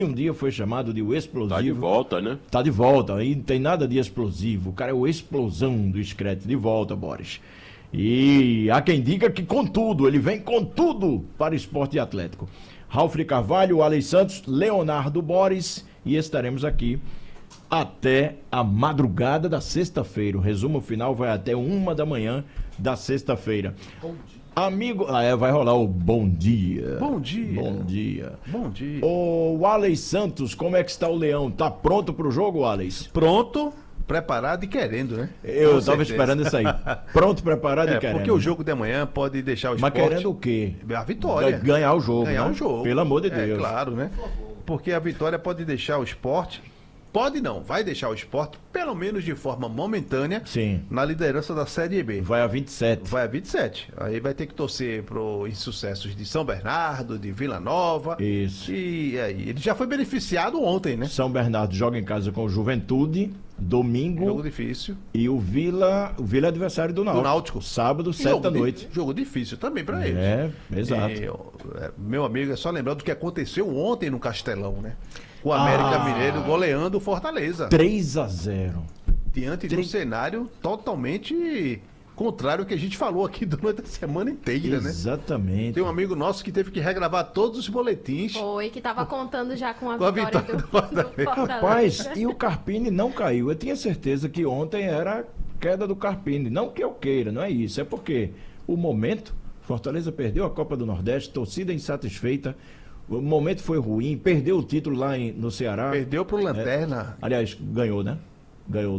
Um dia foi chamado de o explosivo. Tá de volta, né? Tá de volta, aí não tem nada de explosivo. O cara é o explosão do Screte. De volta, Boris. E há quem diga que com tudo, ele vem com tudo para o Esporte Atlético. Ralf Carvalho, Alex Santos, Leonardo Boris, e estaremos aqui até a madrugada da sexta-feira. O resumo final vai até 1h da sexta-feira. Amigo, vai rolar o bom dia. Bom dia. Bom dia. Bom dia. O Alex Santos, como é que está o Leão? Tá pronto pro jogo, Alex? Pronto, preparado e querendo, né? Eu estava esperando isso aí. Pronto, preparado e querendo. Porque o jogo de amanhã pode deixar o esporte... Mas querendo o quê? A vitória. Ganhar o jogo, Ganhar né? o jogo. Pelo amor de Deus. Claro, né? Porque a vitória pode deixar o esporte... Pode não, vai deixar o esporte, pelo menos de forma momentânea, Sim. na liderança da Série B. Vai a 27. Vai a 27. Aí vai ter que torcer pro insucessos de São Bernardo, de Vila Nova. Isso. E aí, ele já foi beneficiado ontem, né? São Bernardo joga em casa com o Juventude, domingo. Jogo difícil. E o Vila é adversário do Náutico. Do Náutico. Sábado, 7h. Jogo difícil também pra eles. Exato. Meu amigo, é só lembrar do que aconteceu ontem no Castelão, né? O América Mineiro goleando o Fortaleza. 3-0. Diante de um cenário totalmente contrário ao que a gente falou aqui durante a semana inteira, né? Exatamente. Tem um amigo nosso que teve que regravar todos os boletins. Foi, que tava contando já com a vitória do Fortaleza. Rapaz, e o Carpini não caiu. Eu tinha certeza que ontem era a queda do Carpini. Não que eu queira, não é isso. É porque o momento, Fortaleza perdeu a Copa do Nordeste, torcida insatisfeita. O momento foi ruim, perdeu o título lá no Ceará. Perdeu pro Lanterna. Aliás, ganhou, né? Ganhou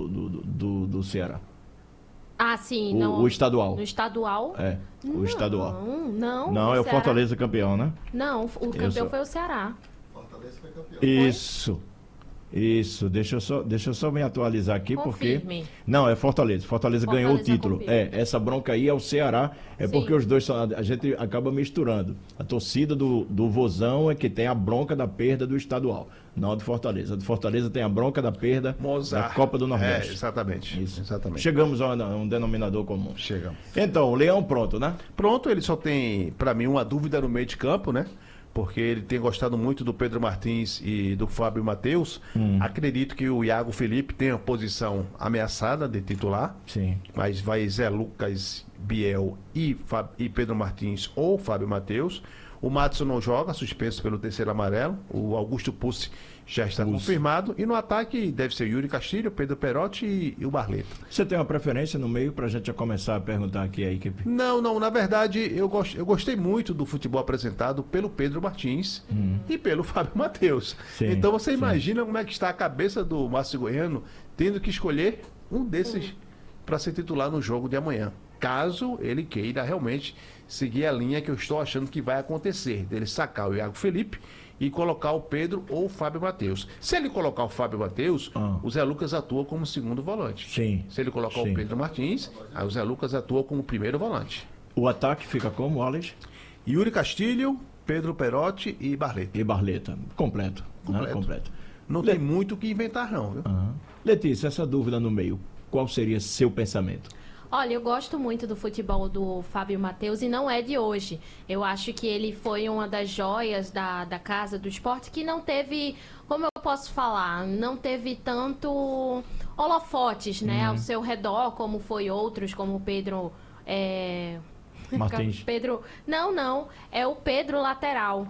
do Ceará. Ah, sim. O estadual. No estadual? O estadual. Não, é o Fortaleza campeão, né? Não, o campeão foi o Ceará. Fortaleza foi campeão. Isso, deixa eu só me atualizar aqui. Confirme. Porque... Não, é Fortaleza. Fortaleza ganhou o título. Confirme. Essa bronca aí é o Ceará, Sim. Porque os dois, a gente acaba misturando. A torcida do Vozão é que tem a bronca da perda do estadual, não a do Fortaleza. A do Fortaleza tem a bronca da perda da Copa do Nordeste. Exatamente. Isso. Exatamente. Chegamos a um denominador comum. Chegamos. Então, o Leão pronto, né? Pronto, ele só tem, pra mim, uma dúvida no meio de campo, né? Porque ele tem gostado muito do Pedro Martins e do Fábio Matheus. Acredito que o Iago Felipe tem a posição ameaçada de titular. Sim. Mas vai Zé Lucas, Biel e Pedro Martins ou Fábio Matheus. O Madison não joga, suspenso pelo terceiro amarelo. O Augusto Pussi já está confirmado. E no ataque deve ser Yuri Castilho, Pedro Perotti e o Barleta. Você tem uma preferência no meio para a gente já começar a perguntar aqui a equipe? Não, na verdade eu gostei muito do futebol apresentado pelo Pedro Martins e pelo Fábio Matheus. Então você imagina como é que está a cabeça do Márcio Goiano tendo que escolher um desses para ser titular no jogo de amanhã. Caso ele queira realmente seguir a linha que eu estou achando que vai acontecer, dele sacar o Iago Felipe e colocar o Pedro ou o Fábio Matheus. Se ele colocar o Fábio Matheus, o Zé Lucas atua como segundo volante. Sim. Se ele colocar o Pedro Martins, aí o Zé Lucas atua como primeiro volante. O ataque fica como, Alex? Yuri Castilho, Pedro Perotti e Barleta. E Barleta. Completo. Né? Completo. Não tem muito o que inventar, não, viu? Letícia, essa dúvida no meio, qual seria seu pensamento? Olha, eu gosto muito do futebol do Fábio Matheus e não é de hoje. Eu acho que ele foi uma das joias da Casa do Esporte que não teve, como eu posso falar, não teve tanto holofotes, né, ao seu redor, como foi outros, como o Pedro... Martins. Pedro... Não, é o Pedro lateral.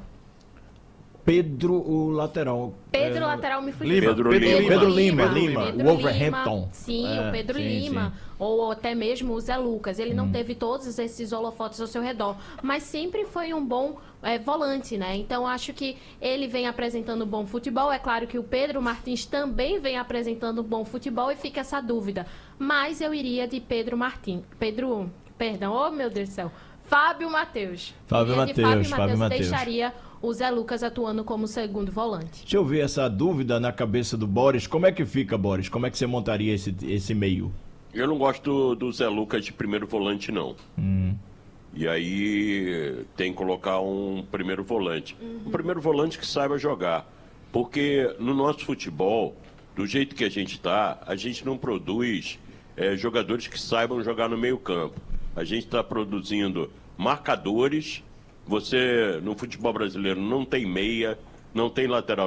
Pedro, o lateral. Pedro lateral me fugiu. Pedro Lima. O Wolverhampton. Sim, o Pedro Lima. Sim. Ou até mesmo o Zé Lucas. Ele não teve todos esses holofotes ao seu redor. Mas sempre foi um bom volante, né? Então acho que ele vem apresentando bom futebol. É claro que o Pedro Martins também vem apresentando bom futebol e fica essa dúvida. Mas eu iria de Pedro Martins. Perdão, oh meu Deus do céu. Fábio Matheus. Fábio Matheus. Deixaria o Zé Lucas atuando como segundo volante. Deixa eu ver essa dúvida na cabeça do Boris. Como é que fica, Boris? Como é que você montaria esse meio? Eu não gosto do Zé Lucas de primeiro volante, não. E aí tem que colocar um primeiro volante. Um primeiro volante que saiba jogar. Porque no nosso futebol, do jeito que a gente não produz jogadores que saibam jogar no meio campo. A gente está produzindo marcadores. Você, no futebol brasileiro, não tem meia, não tem lateral